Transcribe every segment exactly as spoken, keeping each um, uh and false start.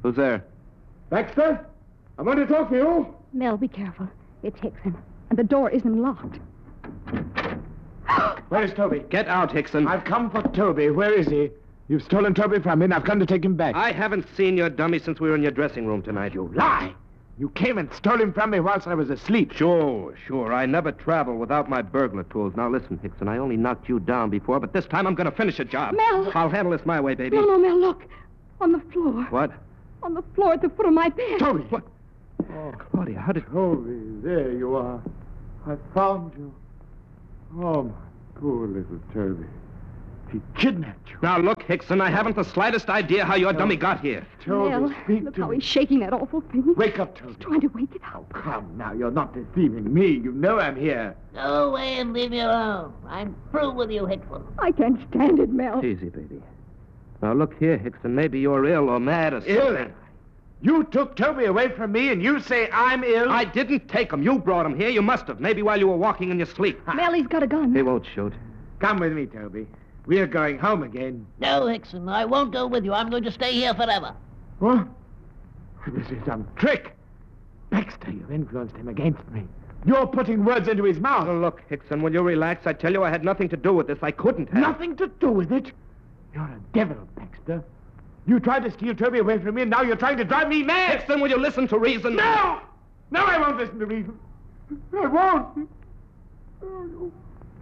Who's there? Baxter? I want to talk to you. Mel, be careful. It's Hickson. And the door isn't locked. Where is Toby? Get out, Hickson. I've come for Toby. Where is he? You've stolen Toby from me, and I've come to take him back. I haven't seen your dummy since we were in your dressing room tonight. You lie! You came and stole him from me whilst I was asleep. Sure, sure. I never travel without my burglar tools. Now, listen, Hickson, I only knocked you down before, but this time I'm going to finish a job. Mel! I'll handle this my way, baby. No, no, Mel, look. On the floor. What? On the floor at the foot of my bed. Toby! What? Oh, Claudia, how did... Toby, there you are. I found you. Oh, my poor little Toby. He kidnapped you. Now, look, Hickson, I haven't the slightest idea how your dummy got here. Toby, Mel, speak look to how me. he's shaking that awful thing. Wake up, Toby. He's trying to wake it up. Oh, come now. You're not deceiving me. You know I'm here. Go away and leave me alone. I'm through with you, Hickson. I can't stand it, Mel. Easy, baby. Now, look here, Hickson. Maybe you're ill or mad or something. Ill? You took Toby away from me, and you say I'm ill? I didn't take him. You brought him here. You must have. Maybe while you were walking in your sleep. Mel, he's got a gun. He won't shoot. Come with me, Toby. We're going home again. No, Hickson, I won't go with you. I'm going to stay here forever. What? This is some trick. Baxter, you've influenced him against me. You're putting words into his mouth. Oh, look, Hickson, will you relax? I tell you I had nothing to do with this. I couldn't have. Nothing to do with it. You're a devil, Baxter. You tried to steal Toby away from me, and now you're trying to drive me mad. Hickson, will you listen to reason? No! No, I won't listen to reason. I won't. Oh, you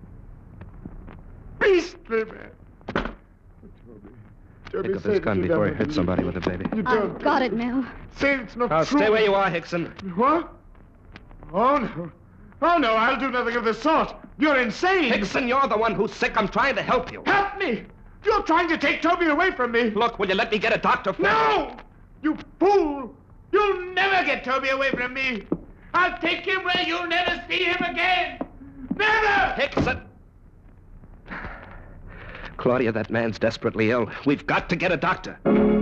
beastly man. Toby. Toby, Think of say this that gun you before never he hurt believe somebody me. with it, baby. You don't. I've got it, Mel. Say it's not Now, true. stay where you are, Hickson. What? Oh, no. Oh, no, I'll do nothing of the sort. You're insane. Hickson, you're the one who's sick. I'm trying to help you. Help me! You're trying to take Toby away from me. Look, will you let me get a doctor for No! You fool! You'll never get Toby away from me. I'll take him where you'll never see him again. Never! Hickson! Claudia, that man's desperately ill. We've got to get a doctor.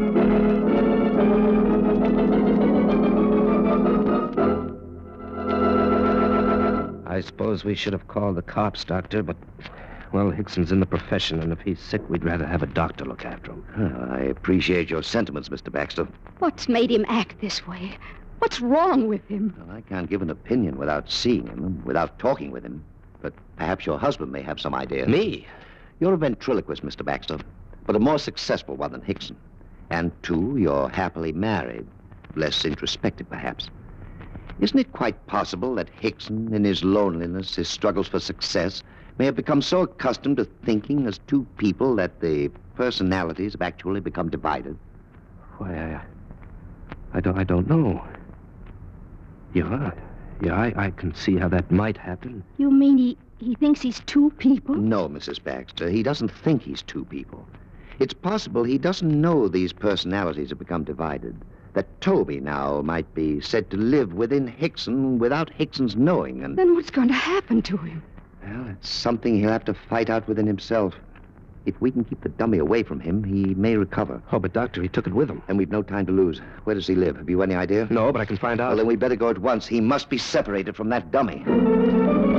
I suppose we should have called the cops, Doctor, but, well, Hickson's in the profession, and if he's sick, we'd rather have a doctor look after him. Well, I appreciate your sentiments, Mister Baxter. What's made him act this way? What's wrong with him? Well, I can't give an opinion without seeing him, without talking with him. But perhaps your husband may have some idea. Me? You're a ventriloquist, Mister Baxter, but a more successful one than Hickson. And, two, you're happily married. Less introspective, perhaps. Isn't it quite possible that Hickson, in his loneliness, his struggles for success, may have become so accustomed to thinking as two people that the personalities have actually become divided? Why, I... I don't, I don't know. Yeah, yeah, I, I can see how that might happen. You mean he, he thinks he's two people? No, Missus Baxter, he doesn't think he's two people. It's possible he doesn't know these personalities have become divided. That Toby now might be said to live within Hickson without Hickson's knowing, and... Then what's going to happen to him? Well, it's something he'll have to fight out within himself. If we can keep the dummy away from him, he may recover. Oh, but, Doctor, he took it with him. And we've no time to lose. Where does he live? Have you any idea? No, but I can find out. Well, then we'd better go at once. He must be separated from that dummy.